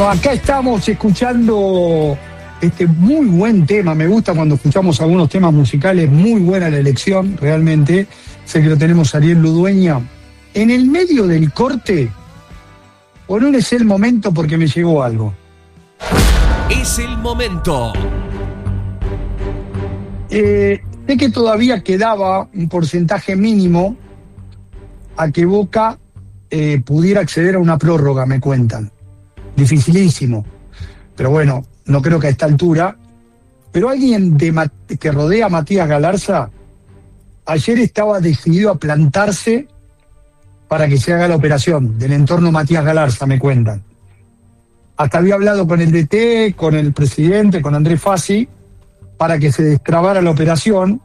Acá estamos escuchando este muy buen tema. Me gusta cuando escuchamos algunos temas musicales. Muy buena la elección, realmente. Sé que lo tenemos Ariel Ludueña. En el medio del corte, o no es el momento porque me llegó algo. Es el momento. Sé que todavía quedaba un porcentaje mínimo a que Boca pudiera acceder a una prórroga, me cuentan. Dificilísimo, pero bueno, no creo que a esta altura. Pero alguien que rodea a Matías Galarza ayer estaba decidido a plantarse para que se haga la operación del entorno Matías Galarza, me cuentan. Hasta había hablado con el DT, con el presidente, con Andrés Fassi, para que se destrabara la operación.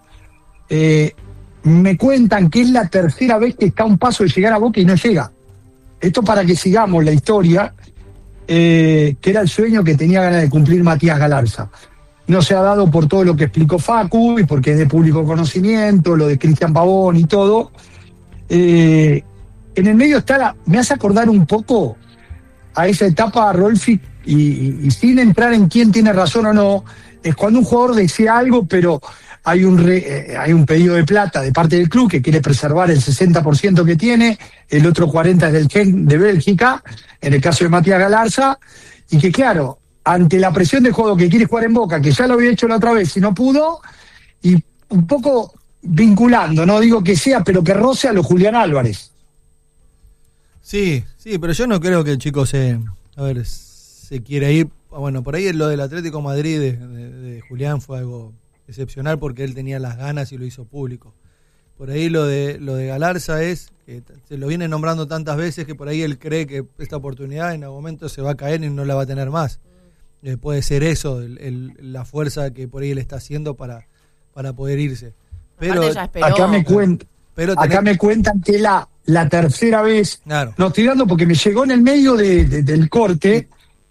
Me cuentan que es la tercera vez que está a un paso de llegar a Boca y no llega. Esto para que sigamos la historia. Que era el sueño que tenía ganas de cumplir Matías Galarza. No se ha dado por todo lo que explicó Facu y porque es de público conocimiento, lo de Cristian Pavón y todo. En el medio está me hace acordar un poco a esa etapa, Rolfi, y sin entrar en quién tiene razón o no, es cuando un jugador desea algo, pero hay un pedido de plata de parte del club que quiere preservar el 60% que tiene, el otro 40% es del Genk de Bélgica, en el caso de Matías Galarza, y que claro, ante la presión del jugador que quiere jugar en Boca, que ya lo había hecho la otra vez y no pudo, y un poco vinculando, no digo que sea, pero que roce a los Julián Álvarez. Sí, pero yo no creo que el chico se quiera ir. Bueno, por ahí lo del Atlético Madrid de Julián fue algo excepcional porque él tenía las ganas y lo hizo público. Por ahí lo de Galarza es que se lo viene nombrando tantas veces que por ahí él cree que esta oportunidad en algún momento se va a caer y no la va a tener más. Puede ser eso, la fuerza que por ahí él está haciendo para poder irse. Pero acá me cuentan que la tercera vez, claro. No estoy dando porque me llegó en el medio del corte,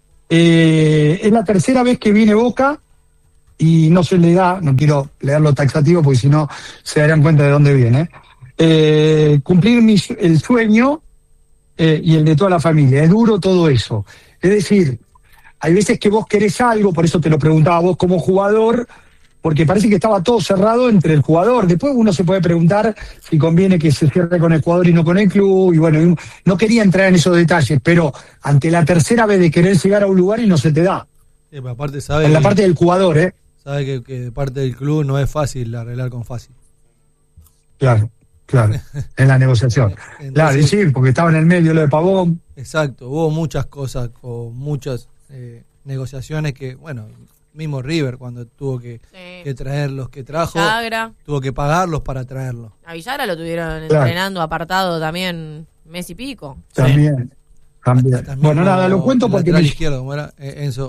es la tercera vez que viene Boca y no se le da, no quiero leerlo taxativo porque si no se darán cuenta de dónde viene, cumplir el sueño y el de toda la familia. Es duro todo eso. Es decir, hay veces que vos querés algo, por eso te lo preguntaba vos como jugador, porque parece que estaba todo cerrado entre el jugador. Después uno se puede preguntar si conviene que se cierre con el jugador y no con el club, y bueno, no quería entrar en esos detalles, pero ante la tercera vez de querer llegar a un lugar y no se te da. Sí, pero aparte sabe en la parte del jugador, sabe que de parte del club no es fácil arreglar con fácil. Claro, en la negociación. Entonces, claro, y sí, porque estaba en el medio lo de Pavón. Exacto, hubo muchas cosas, o muchas negociaciones que, bueno, mismo River cuando tuvo que traer los que trajo, Villagra. Tuvo que pagarlos para traerlos. A Villagra lo tuvieron entrenando apartado también mes y pico. También. Bueno, nada, lo cuento porque... Lateral izquierdo, ¿cómo era? Enzo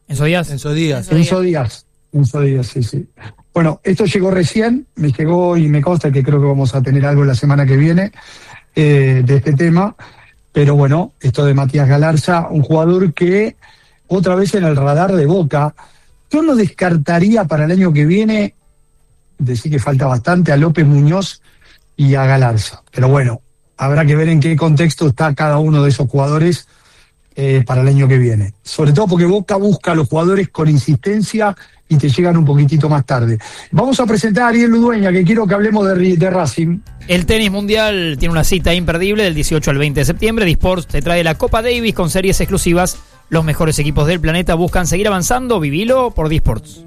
Díaz, sí. Bueno, esto llegó recién, me llegó y me consta que creo que vamos a tener algo la semana que viene de este tema, pero bueno, esto de Matías Galarza, un jugador que otra vez en el radar de Boca. Yo no descartaría para el año que viene, decir que falta bastante, a López Muñoz y a Galarza. Pero bueno, habrá que ver en qué contexto está cada uno de esos jugadores para el año que viene. Sobre todo porque Boca busca a los jugadores con insistencia y te llegan un poquitito más tarde. Vamos a presentar a Ariel Ludueña, que quiero que hablemos de Racing. El tenis mundial tiene una cita imperdible del 18 al 20 de septiembre. Disports te trae la Copa Davis con series exclusivas. Los mejores equipos del planeta buscan seguir avanzando. Vivilo por Disports.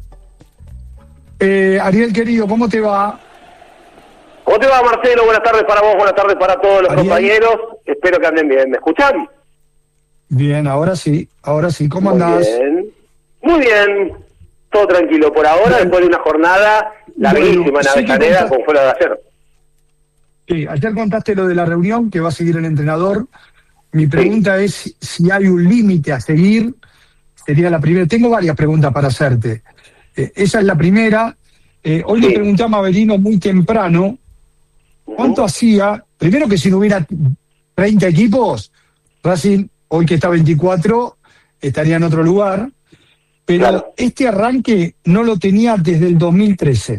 Ariel, querido, ¿cómo te va? ¿Cómo te va, Marcelo? Buenas tardes para vos, buenas tardes para todos los compañeros. Espero que anden bien. ¿Me escuchan? Bien, ahora sí. ¿Cómo andás? Bien. Muy bien. Todo tranquilo por ahora, bien. Después de una jornada larguísima en Avellaneda, como fue la de ayer. Sí, ayer contaste lo de la reunión, que va a seguir el entrenador. Mi pregunta es si hay un límite a seguir. Sería la primera. Tengo varias preguntas para hacerte. Esa es la primera. Hoy le pregunté a Maverino muy temprano cuánto hacía. Primero, que si no hubiera 30 equipos, Racing, hoy que está 24, estaría en otro lugar. Pero este arranque no lo tenía desde el 2013.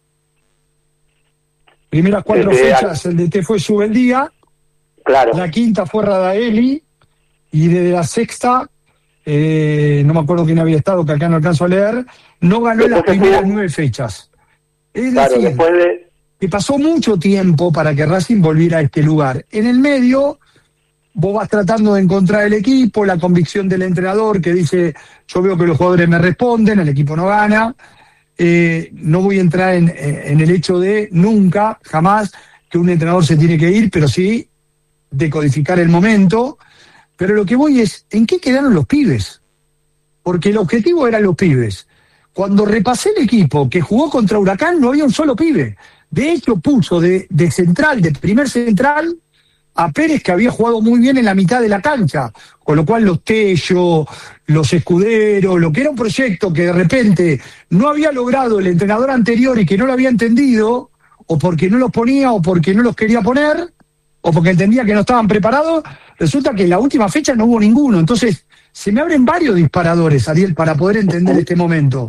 Primeras 4 fechas, el DT fue Subeldía. La quinta fue Radaeli. Y desde la sexta no me acuerdo quién había estado, que acá no alcanzo a leer, no ganó las primeras 9 fechas. Es claro, decir, después de... que pasó mucho tiempo para que Racing volviera a este lugar. En el medio, vos vas tratando de encontrar el equipo, la convicción del entrenador que dice, yo veo que los jugadores me responden, el equipo no gana. No voy a entrar en el hecho de nunca, jamás, que un entrenador se tiene que ir, pero sí decodificar el momento. Pero lo que voy es, ¿en qué quedaron los pibes? Porque el objetivo eran los pibes. Cuando repasé el equipo que jugó contra Huracán, no había un solo pibe. De hecho, puso de central, de primer central, a Pérez, que había jugado muy bien en la mitad de la cancha. Con lo cual los Tello, los Escuderos, lo que era un proyecto que de repente no había logrado el entrenador anterior y que no lo había entendido, o porque no los ponía, o porque no los quería poner, o porque entendía que no estaban preparados, resulta que en la última fecha no hubo ninguno. Entonces, se me abren varios disparadores, Ariel, para poder entender este momento.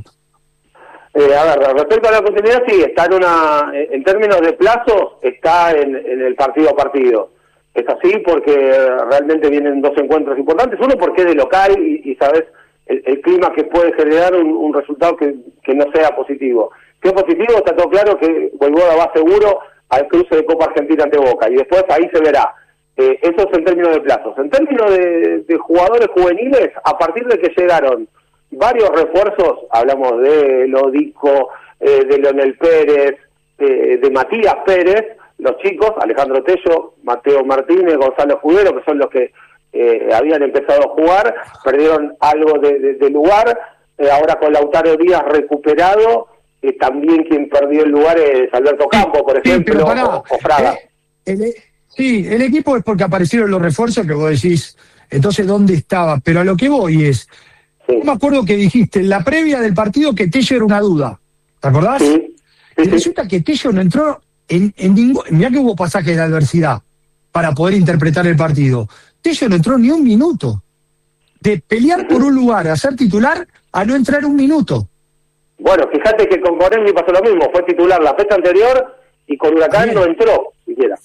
A ver, respecto a la continuidad, sí, está en términos de plazos, está en el partido a partido. Es así porque realmente vienen 2 encuentros importantes. Uno porque es de local y sabes el clima que puede generar un resultado que no sea positivo. ¿Qué positivo? Está todo claro que Voivoda va seguro al cruce de Copa Argentina ante Boca y después ahí se verá. Eso es en términos de plazos. En términos de jugadores juveniles, a partir de que llegaron varios refuerzos, hablamos de Lodico, de Leonel Pérez, de Matías Pérez, los chicos, Alejandro Tello, Mateo Martínez, Gonzalo Escudero, que son los que habían empezado a jugar, perdieron algo de lugar, ahora con Lautaro Díaz recuperado, también quien perdió el lugar es Alberto Campo, por ejemplo, o Fraga. Sí, el equipo es porque aparecieron los refuerzos que vos decís, entonces ¿dónde estaba? Pero a lo que voy es, yo me acuerdo que dijiste en la previa del partido que Tello era una duda, ¿te acordás? Sí. Y resulta que Tello no entró en ningún... Mirá que hubo pasajes de adversidad para poder interpretar el partido. Tello no entró ni un minuto. De pelear por un lugar a ser titular a no entrar un minuto. Bueno, fíjate que con Corelli pasó lo mismo, fue titular la fecha anterior y con Huracán no entró siquiera.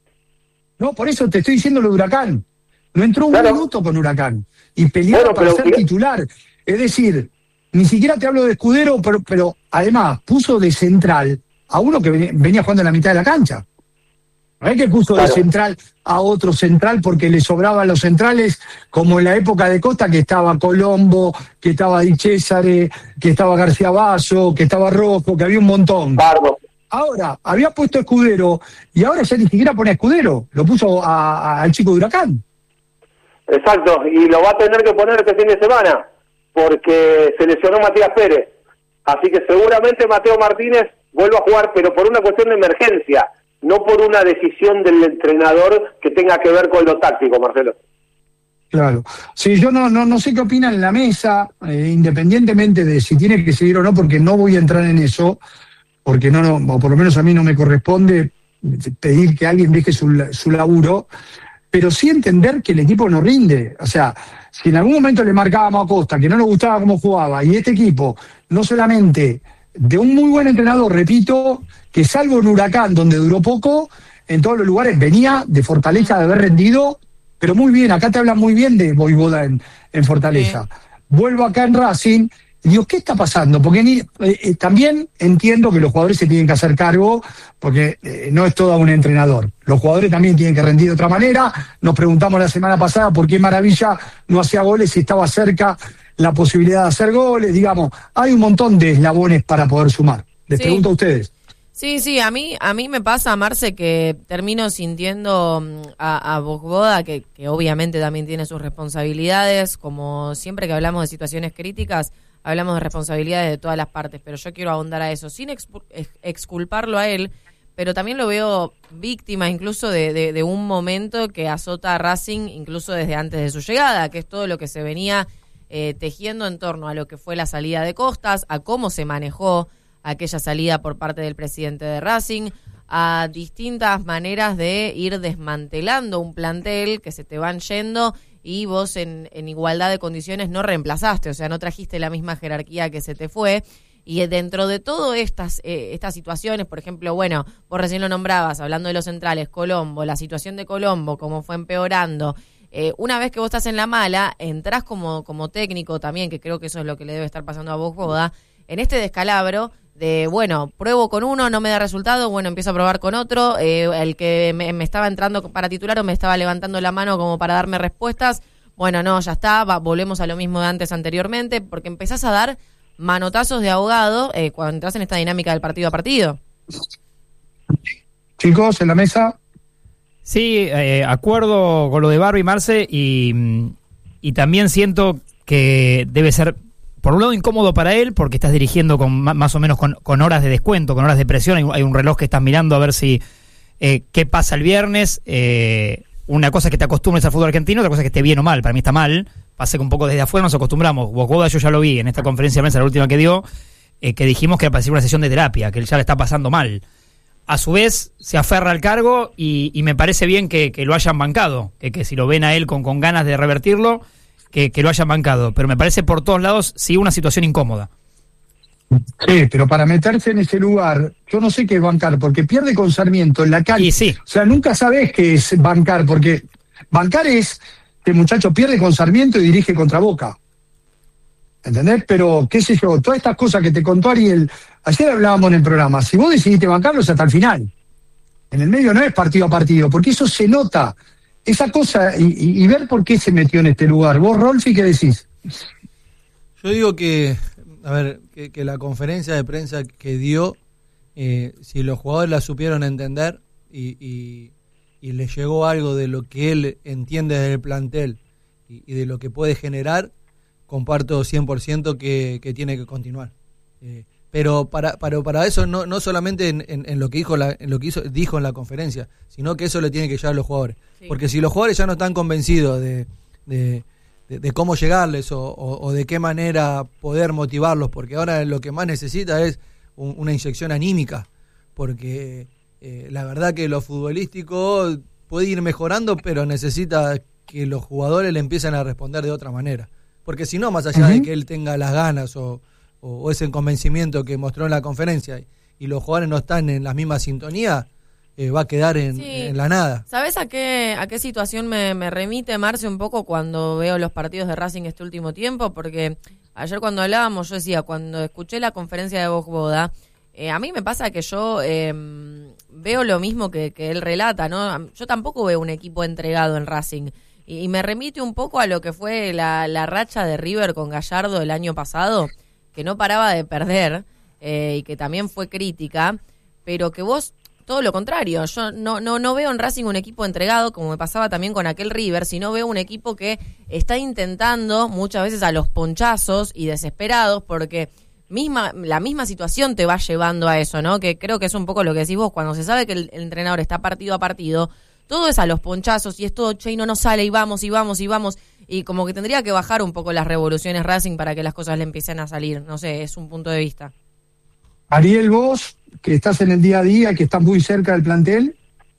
No, por eso te estoy diciendo lo de Huracán. No entró un minuto con Huracán. Y peleaba para ser titular. Es decir, ni siquiera te hablo de Escudero, pero además puso de central a uno que venía jugando en la mitad de la cancha. No es que puso de central a otro central porque le sobraban los centrales, como en la época de Costa, que estaba Colombo, que estaba Di Césare, que estaba García Basso, que estaba Rojo, que había un montón. Ahora, había puesto Escudero y ahora ya ni siquiera pone a Escudero, lo puso al chico de Huracán. Exacto, y lo va a tener que poner este fin de semana, porque se lesionó Matías Pérez. Así que seguramente Mateo Martínez vuelva a jugar, pero por una cuestión de emergencia, no por una decisión del entrenador que tenga que ver con lo táctico, Marcelo. Claro. Sí, yo no sé qué opinan en la mesa, independientemente de si tiene que seguir o no, porque no voy a entrar en eso, porque o por lo menos a mí no me corresponde pedir que alguien deje su laburo, pero sí entender que el equipo no rinde. O sea, si en algún momento le marcábamos a Costa que no nos gustaba cómo jugaba, y este equipo, no solamente de un muy buen entrenador, repito, que salvo en Huracán, donde duró poco, en todos los lugares venía de Fortaleza de haber rendido, pero muy bien, acá te hablan muy bien de Voivoda en Fortaleza. Vuelvo acá en Racing, y digo, ¿qué está pasando? Porque también entiendo que los jugadores se tienen que hacer cargo, porque no es todo un entrenador. Los jugadores también tienen que rendir de otra manera. Nos preguntamos la semana pasada por qué Maravilla no hacía goles si estaba cerca la posibilidad de hacer goles. Digamos, hay un montón de eslabones para poder sumar. Les pregunto a ustedes. Sí, a mí me pasa, Marce, que termino sintiendo a Voivoda, que obviamente también tiene sus responsabilidades, como siempre que hablamos de situaciones críticas, hablamos de responsabilidades de todas las partes, pero yo quiero ahondar a eso, sin exculparlo a él, pero también lo veo víctima incluso de un momento que azota a Racing incluso desde antes de su llegada, que es todo lo que se venía tejiendo en torno a lo que fue la salida de Costas, a cómo se manejó aquella salida por parte del presidente de Racing, a distintas maneras de ir desmantelando un plantel que se te van yendo y vos en igualdad de condiciones no reemplazaste, o sea, no trajiste la misma jerarquía que se te fue. Y dentro de todas estas situaciones, por ejemplo, bueno, vos recién lo nombrabas, hablando de los centrales, Colombo, la situación de Colombo, cómo fue empeorando, una vez que vos estás en la mala, entrás como técnico también, que creo que eso es lo que le debe estar pasando a vos, Boda, en este descalabro de, bueno, pruebo con uno, no me da resultado, bueno, empiezo a probar con otro, el que me estaba entrando para titular o me estaba levantando la mano como para darme respuestas, bueno, no, ya está, volvemos a lo mismo de antes anteriormente, porque empezás a dar manotazos de ahogado cuando entras en esta dinámica del partido a partido. Chicos, en la mesa. Sí, acuerdo con lo de Barbie, Marce, y también siento que debe ser, por un lado, incómodo para él, porque estás dirigiendo con más o menos con horas de descuento, con horas de presión, hay un reloj que estás mirando a ver si qué pasa el viernes. Una cosa es que te acostumbres al fútbol argentino, otra cosa es que esté bien o mal. Para mí está mal, pasa que un poco desde afuera nos acostumbramos. Boda, yo ya lo vi en esta conferencia de prensa, la última que dio, que dijimos que era para hacer una sesión de terapia, que él ya le está pasando mal. A su vez, se aferra al cargo y me parece bien que lo hayan bancado, que si lo ven a él con ganas de revertirlo, que lo hayan bancado. Pero me parece por todos lados, sí, una situación incómoda. Sí, pero para meterse en ese lugar, yo no sé qué es bancar, porque pierde con Sarmiento en la calle. Y sí. O sea, nunca sabés qué es bancar, porque bancar es que el muchacho pierde con Sarmiento y dirige contra Boca. ¿Entendés? Pero, qué sé yo, todas estas cosas que te contó Ariel, ayer hablábamos en el programa, si vos decidiste bancarlos hasta el final, en el medio no es partido a partido, porque eso se nota, esa cosa, y ver por qué se metió en este lugar. Vos, Rolfi, ¿qué decís? Yo digo que, a ver, que la conferencia de prensa que dio, si los jugadores la supieron entender y les llegó algo de lo que él entiende del plantel y de lo que puede generar, comparto 100% que tiene que continuar. Pero para eso no solamente en lo que dijo en la conferencia, sino que eso le tiene que llegar a los jugadores. Sí. Porque si los jugadores ya no están convencidos de cómo llegarles o de qué manera poder motivarlos, porque ahora lo que más necesita es una inyección anímica, porque la verdad que lo futbolístico puede ir mejorando, pero necesita que los jugadores le empiecen a responder de otra manera. Porque si no, más allá de que él tenga las ganas o ese convencimiento que mostró en la conferencia y los jugadores no están en la misma sintonía, va a quedar en la nada. ¿Sabes a qué situación me remite, Marce, un poco cuando veo los partidos de Racing este último tiempo? Porque ayer cuando hablábamos, yo decía, cuando escuché la conferencia de Boda, a mí me pasa que yo veo lo mismo que él relata, ¿no? Yo tampoco veo un equipo entregado en Racing. Y me remite un poco a lo que fue la racha de River con Gallardo el año pasado, que no paraba de perder y que también fue crítica, pero que vos, todo lo contrario, yo no veo en Racing un equipo entregado, como me pasaba también con aquel River, sino veo un equipo que está intentando muchas veces a los ponchazos y desesperados, porque la misma situación te va llevando a eso, ¿no? Que creo que es un poco lo que decís vos, cuando se sabe que el entrenador está partido a partido, todo es a los ponchazos y es todo, che, no nos sale y vamos, y como que tendría que bajar un poco las revoluciones Racing para que las cosas le empiecen a salir, no sé, es un punto de vista. Ariel, vos, que estás en el día a día, que estás muy cerca del plantel.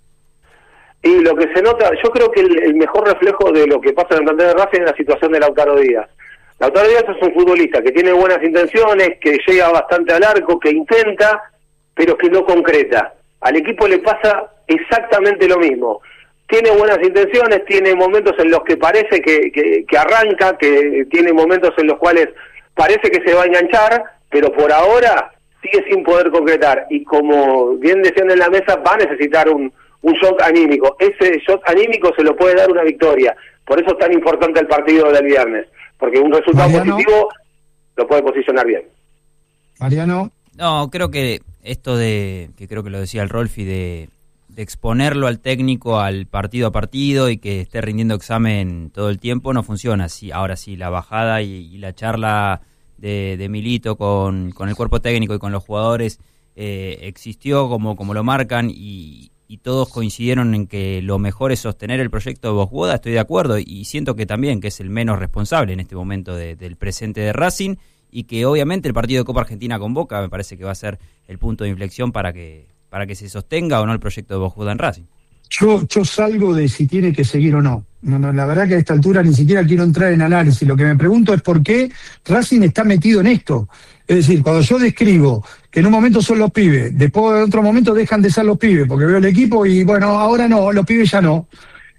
Y lo que se nota, yo creo que el mejor reflejo de lo que pasa en el plantel de Racing es la situación de Lautaro Díaz. Lautaro Díaz es un futbolista que tiene buenas intenciones, que llega bastante al arco, que intenta, pero que no concreta. Al equipo le pasa exactamente lo mismo. Tiene buenas intenciones, tiene momentos en los que parece que arranca, que tiene momentos en los cuales parece que se va a enganchar, pero por ahora sigue sin poder concretar. Y como bien decían en la mesa, va a necesitar un shock anímico. Ese shock anímico se lo puede dar una victoria. Por eso es tan importante el partido del viernes, porque un resultado positivo lo puede posicionar bien. Mariano. No, creo que esto que creo que lo decía el Rolfi, de exponerlo al técnico al partido a partido y que esté rindiendo examen todo el tiempo no funciona. Sí, ahora sí, la bajada y la charla de Milito con el cuerpo técnico y con los jugadores existió como lo marcan y todos coincidieron en que lo mejor es sostener el proyecto de Boda. Estoy de acuerdo y siento que también que es el menos responsable en este momento del presente de Racing y que obviamente el partido de Copa Argentina con Boca me parece que va a ser el punto de inflexión para que se sostenga o no el proyecto de Boda en Racing. Yo salgo de si tiene que seguir o no. No, la verdad que a esta altura ni siquiera quiero entrar en análisis. Lo que me pregunto es por qué Racing está metido en esto. Es decir, cuando yo describo que en un momento son los pibes, después en otro momento dejan de ser los pibes, porque veo el equipo y bueno, ahora no, los pibes ya no.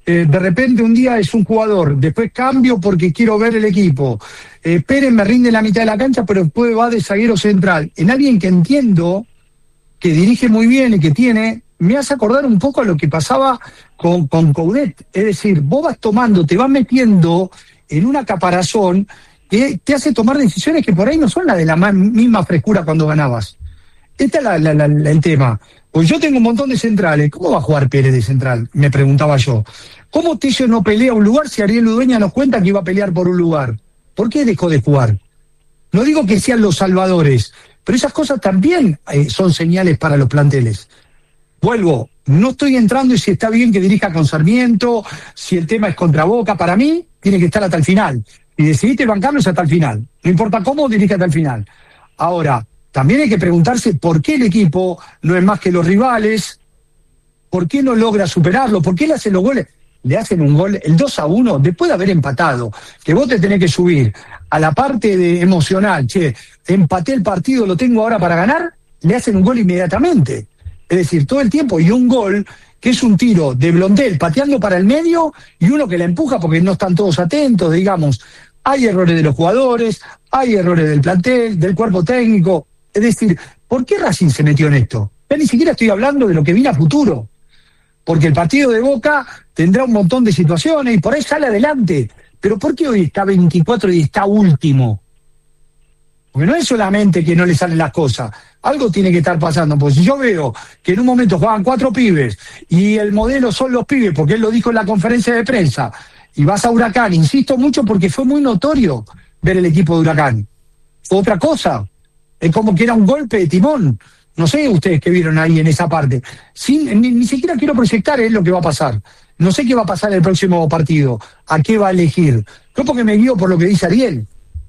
de repente un día es un jugador, después cambio porque quiero ver el equipo. Pérez me rinde la mitad de la cancha, pero después va de zaguero central. En alguien que entiendo, que dirige muy bien y que tiene, me hace acordar un poco a lo que pasaba con Coudet. Es decir, vos vas tomando, te vas metiendo en una caparazón que te hace tomar decisiones que por ahí no son las de la misma frescura cuando ganabas. Este es el tema. Pues yo tengo un montón de centrales. ¿Cómo va a jugar Pérez de central? Me preguntaba yo. ¿Cómo Tello no pelea un lugar si Ariel Udueña nos cuenta que iba a pelear por un lugar? ¿Por qué dejó de jugar? No digo que sean los salvadores, pero esas cosas también son señales para los planteles. Vuelvo, no estoy entrando en si está bien que dirija con Sarmiento, si el tema es contra Boca. Para mí, tiene que estar hasta el final. Y decidiste bancarlos hasta el final. No importa cómo, dirige hasta el final. Ahora, también hay que preguntarse por qué el equipo no es más que los rivales, por qué no logra superarlo, por qué le hacen los goles. Le hacen un gol, el 2-1, después de haber empatado, que vos te tenés que subir a la parte emocional, empaté el partido, lo tengo ahora para ganar, le hacen un gol inmediatamente. Es decir, todo el tiempo, y un gol que es un tiro de Blondel pateando para el medio y uno que la empuja porque no están todos atentos, digamos. Hay errores de los jugadores, hay errores del plantel, del cuerpo técnico. Es decir, ¿por qué Racing se metió en esto? Ya ni siquiera estoy hablando de lo que viene a futuro. Porque el partido de Boca tendrá un montón de situaciones y por ahí sale adelante. Pero ¿por qué hoy está 24 y está último? Porque no es solamente que no le salen las cosas. Algo tiene que estar pasando. Porque si yo veo que en un momento juegan 4 pibes y el modelo son los pibes, porque él lo dijo en la conferencia de prensa, y vas a Huracán, insisto mucho porque fue muy notorio ver el equipo de Huracán. Otra cosa, es como que era un golpe de timón. No sé ustedes qué vieron ahí en esa parte. Ni siquiera quiero proyectar lo que va a pasar. No sé qué va a pasar en el próximo partido. ¿A qué va a elegir? Yo porque me guío por lo que dice Ariel.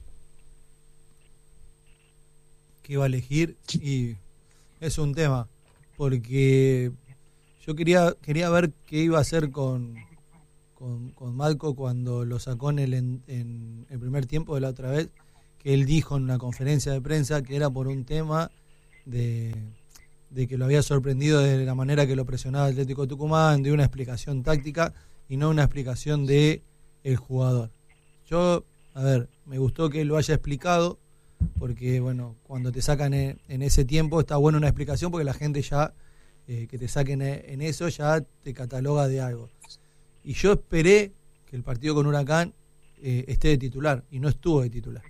¿Qué va a elegir? Y es un tema. Porque yo quería ver qué iba a hacer con Malco cuando lo sacó en el primer tiempo de la otra vez, que él dijo en una conferencia de prensa que era por un tema de que lo había sorprendido de la manera que lo presionaba el Atlético Tucumán, de una explicación táctica y no una explicación de el jugador. Yo, me gustó que lo haya explicado, porque bueno, cuando te sacan en ese tiempo está buena una explicación, porque la gente ya, que te saquen en eso, ya te cataloga de algo. Y yo esperé que el partido con Huracán esté de titular, y no estuvo de titular.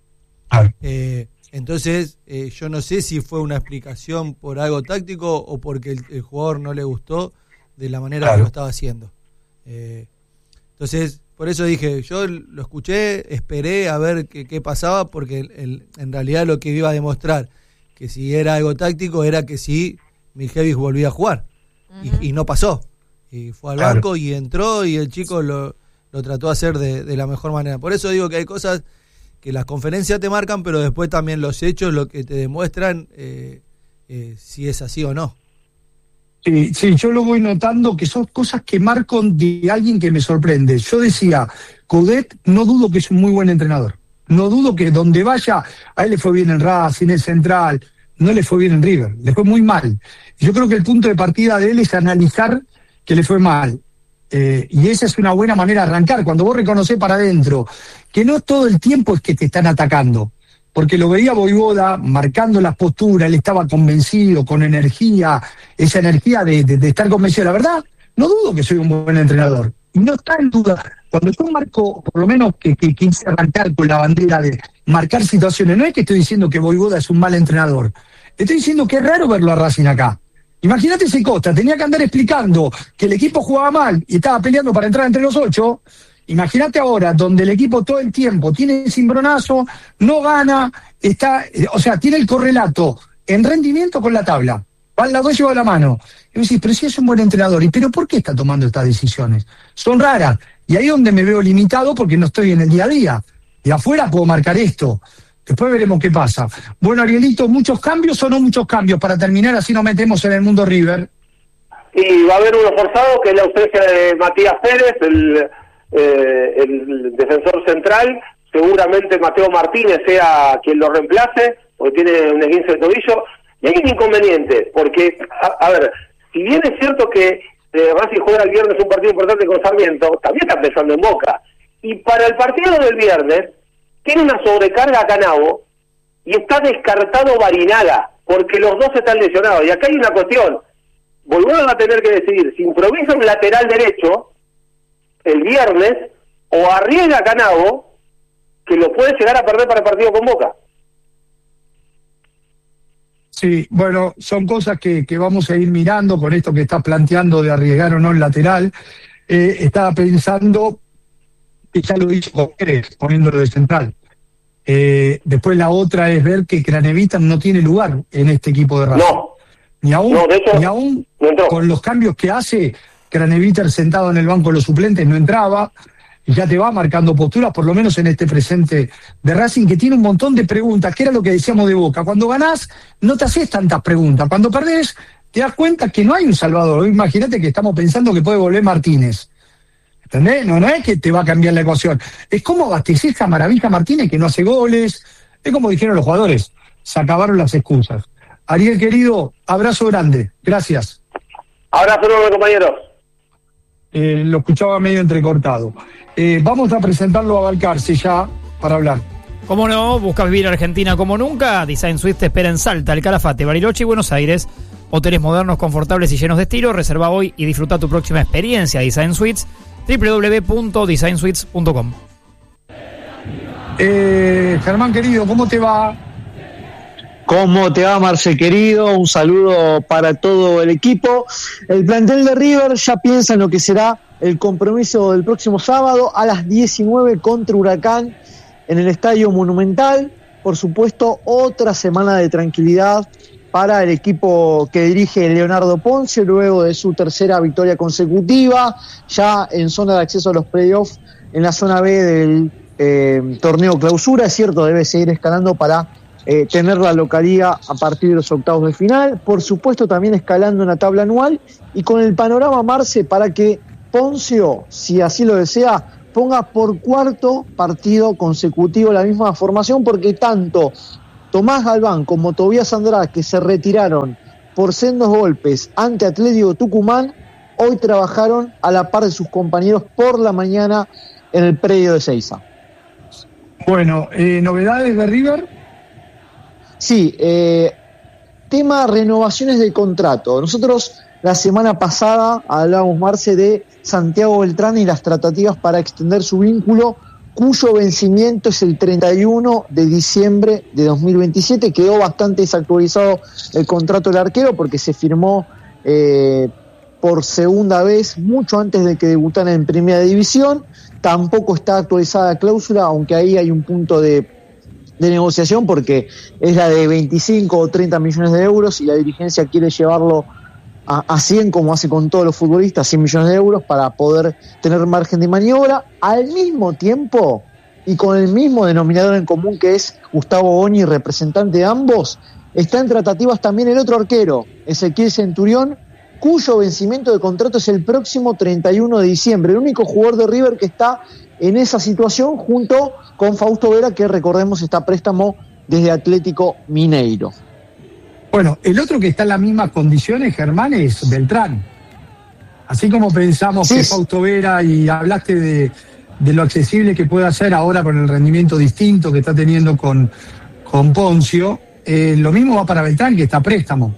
Entonces, yo no sé si fue una explicación por algo táctico o porque el jugador no le gustó de la manera que lo estaba haciendo. Entonces, por eso dije, yo lo escuché, esperé a ver qué pasaba, porque en realidad lo que iba a demostrar, que si era algo táctico, era que si Miljevich volvía a jugar. Y no pasó. Y fue al banco y entró, y el chico lo trató de hacer de la mejor manera. Por eso digo que hay cosas que las conferencias te marcan, pero después también los hechos lo que te demuestran si es así o no. Sí, yo lo voy notando que son cosas que marcan de alguien que me sorprende. Yo decía, Coudet no dudo que es un muy buen entrenador. No dudo que donde vaya, a él le fue bien en Racing, en Central, no le fue bien en River, le fue muy mal. Yo creo que el punto de partida de él es analizar que le fue mal. Y esa es una buena manera de arrancar, cuando vos reconocés para adentro que no todo el tiempo es que te están atacando, porque lo veía Voivoda marcando las posturas, él estaba convencido, con energía, esa energía de estar convencido. La verdad, no dudo que soy un buen entrenador, y no está en duda. Cuando yo marco, por lo menos que quise arrancar con la bandera de marcar situaciones, no es que estoy diciendo que Voivoda es un mal entrenador, estoy diciendo que es raro verlo a Racing acá. Imagínate ese Costa, tenía que andar explicando que el equipo jugaba mal y estaba peleando para entrar entre los 8. Imagínate ahora, donde el equipo todo el tiempo tiene cimbronazo, no gana, tiene el correlato en rendimiento con la tabla. Van las dos llevadas a la mano. Y vos decís, pero si es un buen entrenador, ¿pero por qué está tomando estas decisiones? Son raras. Y ahí es donde me veo limitado porque no estoy en el día a día. De afuera puedo marcar esto. Después veremos qué pasa. Bueno, Arielito, ¿muchos cambios o no muchos cambios? Para terminar, así nos metemos en el mundo River. Y va a haber uno forzado, que es la ausencia de Matías Pérez, el defensor central. Seguramente Mateo Martínez sea quien lo reemplace, porque tiene un esguince de tobillo. Y hay un inconveniente, porque, a ver, si bien es cierto que Racing juega el viernes un partido importante con Sarmiento, también está pensando en Boca. Y para el partido del viernes, tiene una sobrecarga a Canavo y está descartado Barinaga, porque los dos están lesionados. Y acá hay una cuestión, Bolívar va a tener que decidir si improvisa un lateral derecho el viernes o arriesga a Canavo, que lo puede llegar a perder para el partido con Boca. Sí, bueno, son cosas que vamos a ir mirando con esto que estás planteando de arriesgar o no el lateral. Estaba pensando que ya lo hizo con Pérez, poniéndolo de central. Después la otra es ver que Craneviter no tiene lugar en este equipo de Racing. No. Ni aún, no, de hecho, ni aún no con los cambios que hace, Craneviter sentado en el banco de los suplentes no entraba. Y ya te va marcando posturas, por lo menos en este presente de Racing, que tiene un montón de preguntas, que era lo que decíamos de Boca. Cuando ganás, no te haces tantas preguntas. Cuando perdés, te das cuenta que no hay un salvador. Imagínate que estamos pensando que puede volver Martínez. ¿Entendés? No es que te va a cambiar la ecuación. Es como abastecer esta maravilla Martínez, que no hace goles. Es como dijeron los jugadores. Se acabaron las excusas. Ariel, querido, abrazo grande. Gracias. Abrazo enorme, compañeros. Lo escuchaba medio entrecortado. Vamos a presentarlo a Balcarce ya para hablar. ¿Cómo no? ¿Buscas vivir Argentina como nunca? Design Suite te espera en Salta, El Calafate, Bariloche y Buenos Aires. Hoteles modernos, confortables y llenos de estilo. Reserva hoy y disfruta tu próxima experiencia. Design Suites, www.designsuites.com. Germán, querido, ¿cómo te va? ¿Cómo te va, Marce, querido? Un saludo para todo el equipo. El plantel de River ya piensa en lo que será el compromiso del próximo sábado a las 19 contra Huracán en el Estadio Monumental. Por supuesto, otra semana de tranquilidad para el equipo que dirige Leonardo Ponce, luego de su tercera victoria consecutiva, ya en zona de acceso a los playoffs en la zona B del torneo clausura. Es cierto, debe seguir escalando para tener la localía a partir de los octavos de final, por supuesto también escalando en la tabla anual y con el panorama, Marce, para que Poncio, si así lo desea, ponga por cuarto partido consecutivo la misma formación, porque tanto Tomás Galván como Tobías Andrade, que se retiraron por sendos golpes ante Atlético Tucumán, hoy trabajaron a la par de sus compañeros por la mañana en el predio de Seiza. Bueno, ¿novedades de River? Sí, tema renovaciones de contrato. Nosotros la semana pasada hablábamos, Marce, de Santiago Beltrán y las tratativas para extender su vínculo, cuyo vencimiento es el 31 de diciembre de 2027. Quedó bastante desactualizado el contrato del arquero porque se firmó por segunda vez mucho antes de que debutara en Primera División. Tampoco está actualizada la cláusula, aunque ahí hay un punto de negociación porque es la de 25 o 30 millones de euros y la dirigencia quiere llevarlo a 100, como hace con todos los futbolistas, 100 millones de euros para poder tener margen de maniobra. Al mismo tiempo y con el mismo denominador en común, que es Gustavo Boni, representante de ambos, está en tratativas también el otro arquero, Ezequiel Centurión, cuyo vencimiento de contrato es el próximo 31 de diciembre. El único jugador de River que está en esa situación, junto con Fausto Vera, que recordemos está a préstamo desde Atlético Mineiro. Bueno, el otro que está en las mismas condiciones, Germán, es Beltrán. Así como pensamos que Fausto Vera, y hablaste de lo accesible que puede hacer ahora con el rendimiento distinto que está teniendo con Poncio, lo mismo va para Beltrán, que está a préstamo.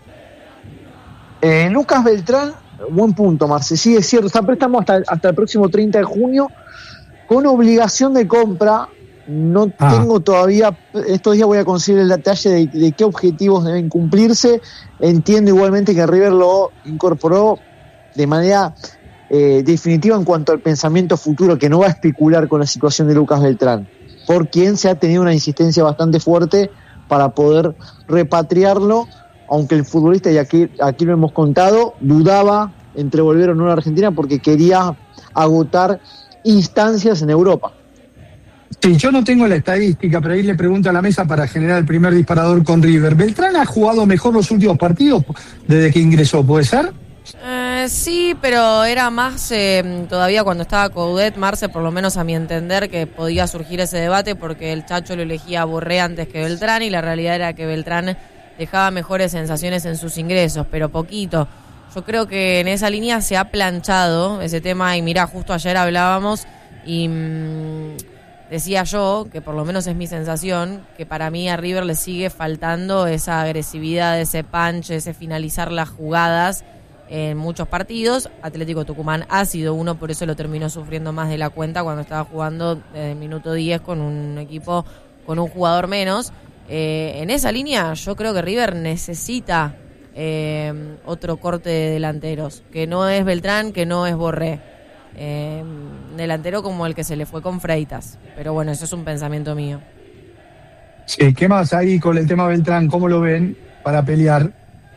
Lucas Beltrán, buen punto, Marce, sí, es cierto, está a préstamo hasta el próximo 30 de junio, con obligación de compra. No tengo todavía, estos días voy a conseguir el detalle de qué objetivos deben cumplirse. Entiendo igualmente que River lo incorporó de manera definitiva en cuanto al pensamiento futuro, que no va a especular con la situación de Lucas Beltrán, por quien se ha tenido una insistencia bastante fuerte para poder repatriarlo, aunque el futbolista, y aquí lo hemos contado, dudaba entre volver o no a la Argentina porque quería agotar instancias en Europa. Sí, yo no tengo la estadística, pero ahí le pregunto a la mesa para generar el primer disparador con River. ¿Beltrán ha jugado mejor los últimos partidos desde que ingresó, puede ser? Sí, pero era más todavía cuando estaba Coudet, Marce, por lo menos a mi entender, que podía surgir ese debate porque el Chacho lo elegía a Borré antes que Beltrán, y la realidad era que Beltrán dejaba mejores sensaciones en sus ingresos, pero poquito. Yo creo que en esa línea se ha planchado ese tema y mira, justo ayer hablábamos y decía yo, que por lo menos es mi sensación, que para mí a River le sigue faltando esa agresividad, ese punch, ese finalizar las jugadas en muchos partidos. Atlético Tucumán ha sido uno, por eso lo terminó sufriendo más de la cuenta cuando estaba jugando desde el minuto 10 con un equipo con un jugador menos. En esa línea yo creo que River necesita otro corte de delanteros, que no es Beltrán, que no es Borré, delantero como el que se le fue con Freitas, pero bueno, eso es un pensamiento mío. Sí, ¿qué más ahí con el tema Beltrán? ¿Cómo lo ven para pelear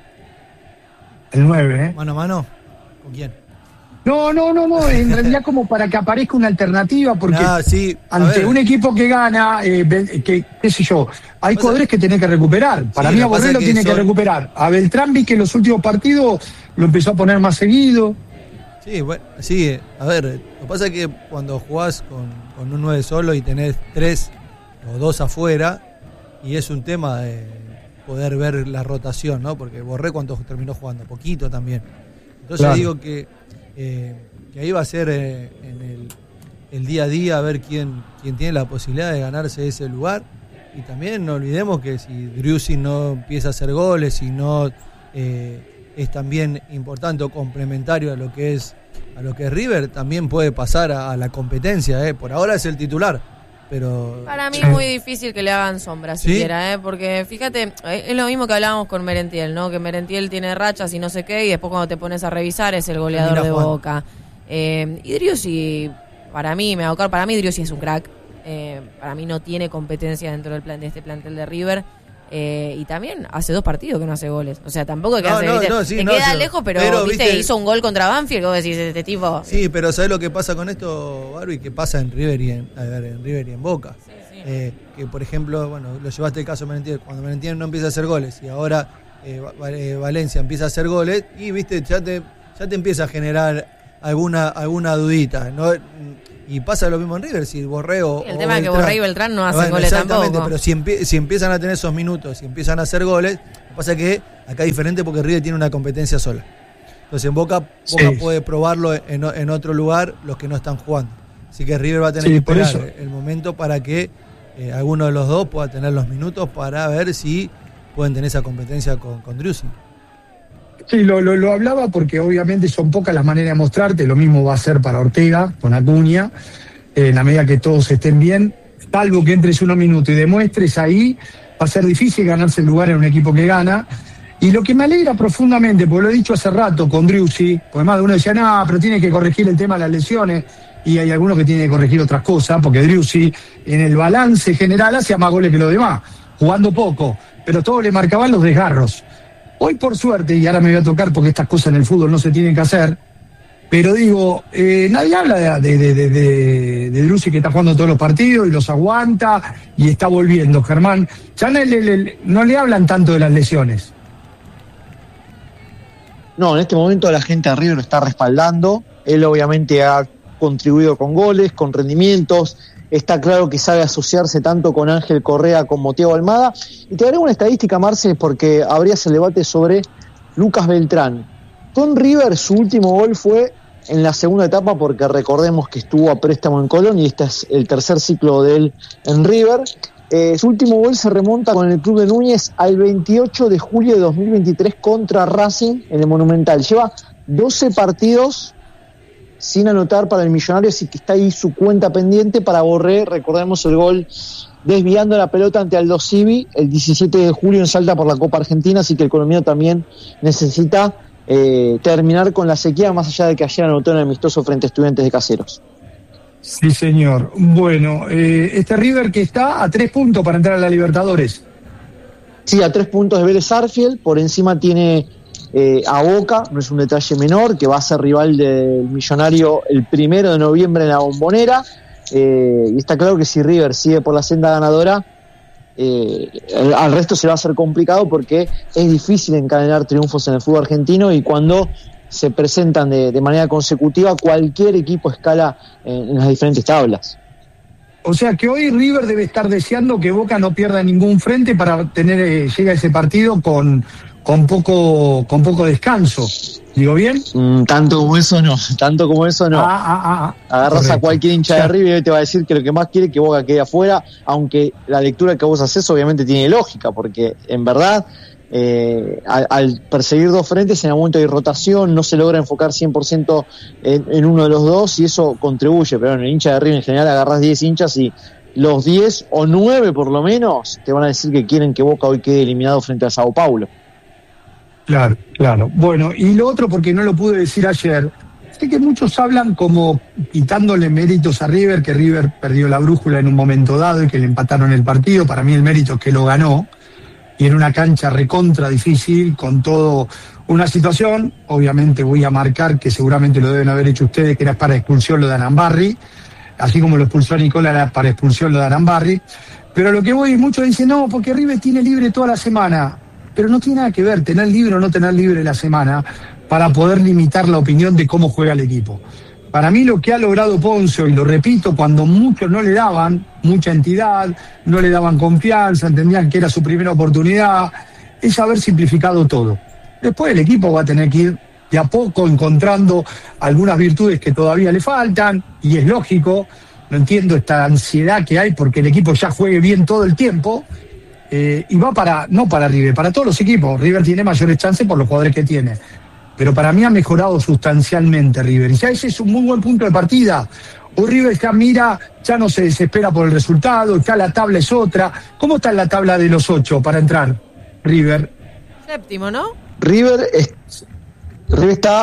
el 9? ¿Mano a mano? ¿Con quién? No, en realidad como para que aparezca una alternativa, porque sí, ante un equipo que gana, qué sé yo, hay jugadores que tiene que recuperar. Para mí a Borré lo tiene que recuperar. A Beltrán vi que en los últimos partidos lo empezó a poner más seguido. Sí, bueno, sí, a ver, lo que pasa es que cuando jugás con un 9 solo y tenés 3 o 2 afuera, y es un tema de poder ver la rotación, ¿no? Porque Borré cuánto terminó jugando, poquito también. Entonces digo que ahí va a ser en el día a día a ver quién tiene la posibilidad de ganarse ese lugar. Y también no olvidemos que si Driussi no empieza a hacer goles y no es también importante o complementario a lo que es River, también puede pasar a la competencia. Por ahora es el titular, pero para mí es muy difícil que le hagan sombra siquiera, porque fíjate, es lo mismo que hablábamos con Merentiel, ¿no? Que Merentiel tiene rachas y no sé qué, y después cuando te pones a revisar es el goleador de Boca. Y Driussi, para mí Driussi es un crack. Para mí no tiene competencia dentro de este plantel de River. Y también hace 2 partidos que no hace goles. O sea, tampoco que queda lejos, pero ¿viste? Hizo un gol contra Banfield, vos decís, este tipo. Sí, pero ¿sabés lo que pasa con esto, Barbie? Que pasa en River y en Boca. Sí. Que por ejemplo, bueno, lo llevaste el caso de Merentiel, cuando Merentiel no empieza a hacer goles y ahora Valencia empieza a hacer goles y viste, ya te empieza a generar alguna dudita, ¿no? Y pasa lo mismo en River, si Borré o el tema es que Borré y Beltrán no hacen goles tampoco. Pero si empiezan a tener esos minutos, si empiezan a hacer goles, lo que pasa es que acá es diferente porque River tiene una competencia sola. Entonces en Boca puede probarlo en otro lugar los que no están jugando. Así que River va a tener que esperar el momento para que alguno de los dos pueda tener los minutos para ver si pueden tener esa competencia con Driussi. Sí, lo hablaba porque obviamente son pocas las maneras de mostrarte, lo mismo va a ser para Ortega, con Acuña, en la medida que todos estén bien, salvo que entres unos minutos y demuestres ahí, va a ser difícil ganarse el lugar en un equipo que gana. Y lo que me alegra profundamente, porque lo he dicho hace rato con Driussi, porque más de uno decía, no, pero tiene que corregir el tema de las lesiones, y hay algunos que tienen que corregir otras cosas, porque Driussi en el balance general hacía más goles que los demás, jugando poco, pero todos le marcaban los desgarros. Hoy por suerte, y ahora me voy a tocar porque estas cosas en el fútbol no se tienen que hacer, pero digo, nadie habla de Driussi que está jugando todos los partidos y los aguanta y está volviendo, Germán. Ya no le hablan tanto de las lesiones. No, en este momento la gente de River lo está respaldando. Él obviamente ha contribuido con goles, con rendimientos. Está claro que sabe asociarse tanto con Ángel Correa como Thiago Almada. Y te daré una estadística, Marce, porque habrías el debate sobre Lucas Beltrán. Con River su último gol fue en la segunda etapa, porque recordemos que estuvo a préstamo en Colón y este es el tercer ciclo de él en River. Su último gol se remonta con el club de Núñez al 28 de julio de 2023 contra Racing en el Monumental. Lleva 12 partidos sin anotar para el Millonario, así que está ahí su cuenta pendiente. Para Borré, recordemos el gol desviando la pelota ante Aldo Civi el 17 de julio en Salta por la Copa Argentina, así que el colombiano también necesita terminar con la sequía, más allá de que ayer anotó en el amistoso frente a Estudiantes de Caseros. Sí, señor. Bueno, este River que está a 3 puntos para entrar a la Libertadores. Sí, a 3 puntos de Vélez Sarsfield, por encima tiene a Boca, no es un detalle menor, que va a ser rival del Millonario el 1 de noviembre en la Bombonera, y está claro que si River sigue por la senda ganadora, al resto se va a hacer complicado, porque es difícil encadenar triunfos en el fútbol argentino, y cuando se presentan de manera consecutiva, cualquier equipo escala en las diferentes tablas. O sea que hoy River debe estar deseando que Boca no pierda ningún frente para tener llega ese partido con con poco descanso. ¿Digo bien? Tanto como eso no. Agarras correcto. a cualquier hincha de River y te va a decir que lo que más quiere es que Boca quede afuera, aunque la lectura que vos haces obviamente tiene lógica, porque en verdad al perseguir dos frentes en el momento de rotación no se logra enfocar 100% en uno de los dos y eso contribuye, pero en el hincha de River en general agarras 10 hinchas y los 10 o 9 por lo menos te van a decir que quieren que Boca hoy quede eliminado frente a Sao Paulo. Claro. Bueno, y lo otro, porque no lo pude decir ayer, sé que muchos hablan como quitándole méritos a River, que River perdió la brújula en un momento dado y que le empataron el partido. Para mí el mérito es que lo ganó, y en una cancha recontra difícil, con todo una situación. Obviamente voy a marcar, que seguramente lo deben haber hecho ustedes, que era para expulsión lo de Arambarri, así como lo expulsó a Nicola, era para expulsión lo de Arambarri. Pero lo que voy, muchos dicen, no, porque River tiene libre toda la semana. Pero no tiene nada que ver tener libre o no tener libre la semana para poder limitar la opinión de cómo juega el equipo. Para mí lo que ha logrado Poncio, y lo repito, cuando muchos no le daban mucha entidad, no le daban confianza, entendían que era su primera oportunidad, es haber simplificado todo. Después el equipo va a tener que ir de a poco encontrando algunas virtudes que todavía le faltan, y es lógico. No entiendo esta ansiedad que hay porque el equipo ya juegue bien todo el tiempo. Y va no para River, para todos los equipos. River tiene mayores chances por los jugadores que tiene, pero para mí ha mejorado sustancialmente River, y ya ese es un muy buen punto de partida. Hoy River ya mira, ya no se desespera por el resultado, ya la tabla es otra. ¿Cómo está en la tabla de los 8 para entrar River? Séptimo, ¿no? River está,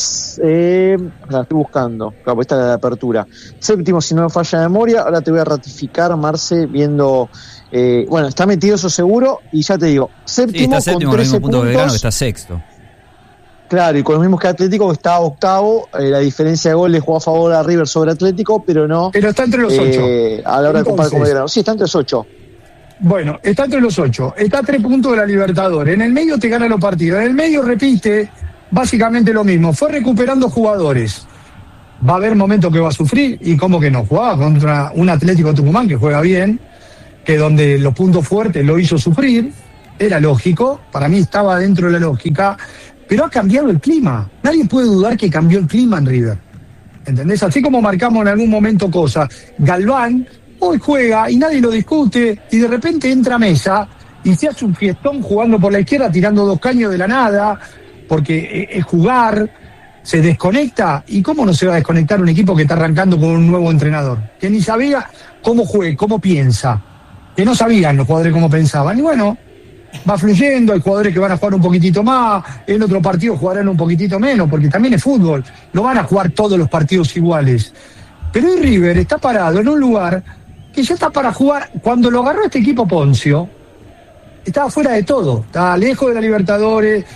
la estoy buscando, claro, esta es la de apertura. Séptimo, si no me falla la memoria. Ahora te voy a ratificar, Marce, viendo. Bueno, está metido eso seguro, y ya te digo, séptimo, está séptimo con 13 con el mismo punto puntos. que Belgrano, que está sexto. Claro, y con los mismos que Atlético, que está octavo. La diferencia de goles jugó a favor a River sobre Atlético, pero no. Pero está entre los 8. A la hora de comparar con Belgrano. Sí, está entre los 8. Bueno, está entre los 8. Está a 3 puntos de la Libertadores. En el medio te gana los partidos. En el medio repite básicamente lo mismo. Fue recuperando jugadores. Va a haber momentos que va a sufrir, y cómo que no. Jugaba contra un Atlético Tucumán que juega bien, que donde los puntos fuertes lo hizo sufrir. Era lógico, para mí estaba dentro de la lógica, pero ha cambiado el clima. Nadie puede dudar que cambió el clima en River, ¿entendés? Así como marcamos en algún momento cosas. Galván hoy juega y nadie lo discute, y de repente entra Mesa y se hace un fiestón jugando por la izquierda, tirando 2 caños de la nada, porque es jugar, se desconecta. ¿Y cómo no se va a desconectar un equipo que está arrancando con un nuevo entrenador? Que ni sabía cómo juega, cómo piensa, que no sabían los jugadores cómo pensaban. Y bueno, va fluyendo. Hay jugadores que van a jugar un poquitito más, en otro partido jugarán un poquitito menos, porque también es fútbol, no van a jugar todos los partidos iguales. Pero hoy River está parado en un lugar que ya está para jugar. Cuando lo agarró este equipo Poncio, estaba fuera de todo, estaba lejos de la Libertadores,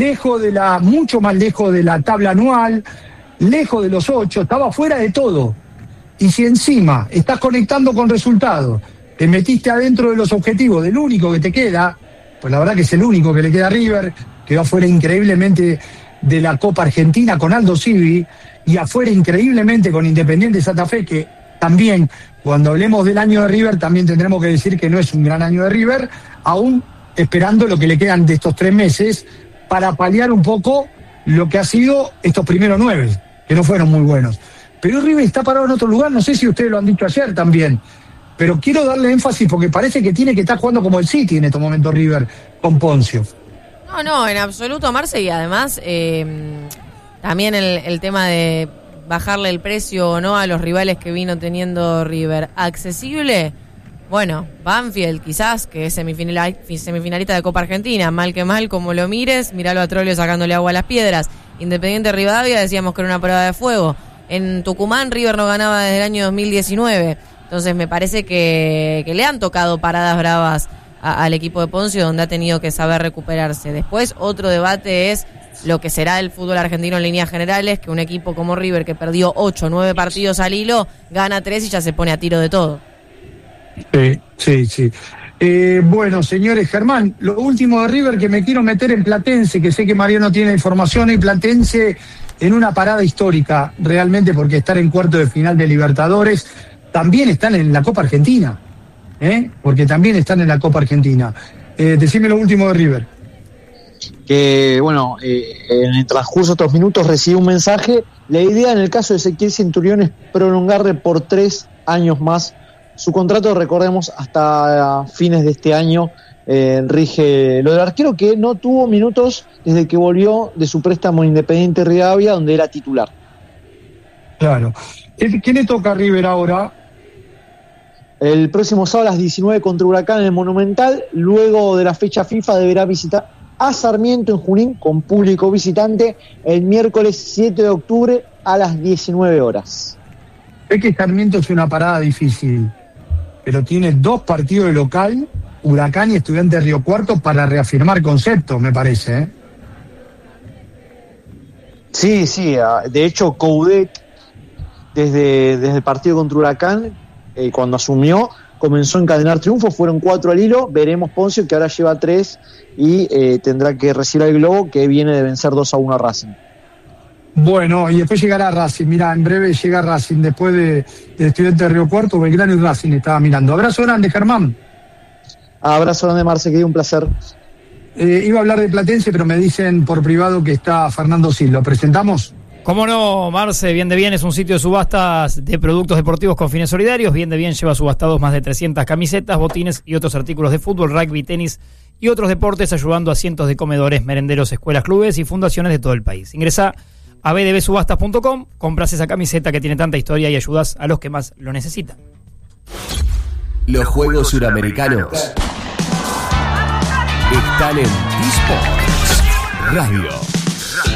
mucho más lejos de la tabla anual, lejos de los 8, estaba fuera de todo. Y si encima estás conectando con resultados, te metiste adentro de los objetivos del único que te queda, pues la verdad que es el único que le queda a River, quedó afuera increíblemente de la Copa Argentina con Aldo Civi, y afuera increíblemente con Independiente Santa Fe, que también, cuando hablemos del año de River, también tendremos que decir que no es un gran año de River, aún esperando lo que le quedan de estos 3 meses para paliar un poco lo que ha sido estos primeros 9, que no fueron muy buenos. Pero River está parado en otro lugar, no sé si ustedes lo han dicho ayer también, pero quiero darle énfasis porque parece que tiene que estar jugando como el City en estos momentos River con Poncio. No, en absoluto, Marce, y además también el tema de bajarle el precio o no a los rivales que vino teniendo River. Accesible, bueno, Banfield quizás, que es semifinalista de Copa Argentina, mal que mal, como lo mires, miralo a Trollio sacándole agua a las piedras. Independiente Rivadavia, decíamos que era una prueba de fuego. En Tucumán River no ganaba desde el año 2019, entonces me parece que le han tocado paradas bravas al equipo de Poncio, donde ha tenido que saber recuperarse. Después otro debate es lo que será el fútbol argentino en líneas generales, que un equipo como River, que perdió 8 o 9 partidos al hilo, gana 3 y ya se pone a tiro de todo. Sí. Bueno, señores, Germán, lo último de River, que me quiero meter en Platense, que sé que Mariano tiene información, y Platense en una parada histórica, realmente, porque estar en cuarto de final de Libertadores, también están en la Copa Argentina, porque también están en la Copa Argentina. Decime lo último de River. que, bueno, en el transcurso de estos minutos recibió un mensaje. La idea en el caso de Ezequiel Centurión es prolongarle por 3 años más su contrato. Recordemos, hasta fines de este año rige lo del arquero, que no tuvo minutos desde que volvió de su préstamo Independiente Rivadavia, donde era titular. Claro. ¿Qué le toca a River ahora? El próximo sábado a las 19 contra Huracán en el Monumental. Luego de la fecha FIFA deberá visitar a Sarmiento en Junín con público visitante el miércoles 7 de octubre a las 19 horas. Es que Sarmiento es una parada difícil, pero tiene 2 partidos de local, Huracán y Estudiantes de Río Cuarto, para reafirmar conceptos, me parece, ¿eh? Sí, de hecho Coudet desde el partido contra Huracán, cuando asumió, comenzó a encadenar triunfos, fueron 4 al hilo. Veremos Poncio, que ahora lleva 3 y tendrá que recibir el Globo, que viene de vencer 2-1 a Racing. Bueno, y después llegará Racing. Mirá, en breve llega Racing, después de Estudiantes de Río Cuarto, Belgrano y Racing estaba mirando. Abrazo grande, Germán. Abrazo grande, Marce, que dio un placer. Iba a hablar de Platense, pero me dicen por privado que está Fernando Sil. ¿Lo presentamos? ¿Cómo no, Marce? Bien de Bien es un sitio de subastas de productos deportivos con fines solidarios. Bien de Bien lleva subastados más de 300 camisetas, botines y otros artículos de fútbol, rugby, tenis y otros deportes, ayudando a cientos de comedores, merenderos, escuelas, clubes y fundaciones de todo el país. Ingresá a bdbsubastas.com, compras esa camiseta que tiene tanta historia y ayudas a los que más lo necesitan. Los Juegos Suramericanos están en eSports Radio.